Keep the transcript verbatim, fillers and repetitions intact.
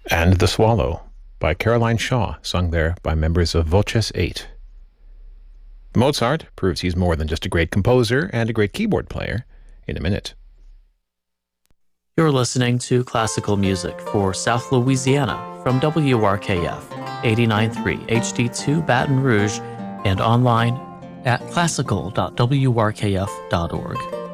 And The Swallow by Caroline Shaw, sung there by members of Voces eight. Mozart proves he's more than just a great composer and a great keyboard player in a minute. You're listening to classical music for South Louisiana from W R K F eighty-nine point three H D two Baton Rouge and online at classical dot w r k f dot org.